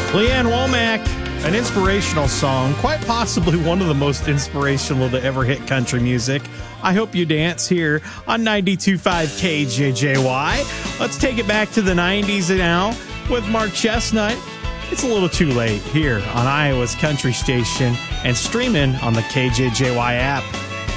Leanne Womack, an inspirational song, quite possibly one of the most inspirational to ever hit country music. I Hope You Dance here on 92.5 KJJY. Let's take it back to the 90s now with Mark Chestnut. It's a little too late here on Iowa's country station and streaming on the KJJY app.